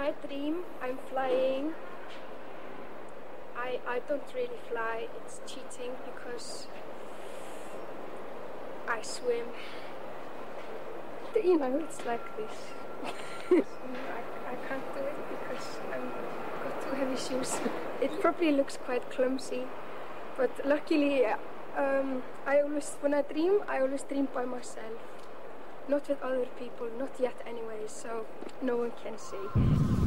I dream I'm flying, I don't really fly. It's cheating because I swim. You know, it's like this. I can't do it because I've got too heavy shoes. It probably looks quite clumsy, but luckily, when I dream, I always dream by myself. Not with other people, not yet anyway, so no one can see.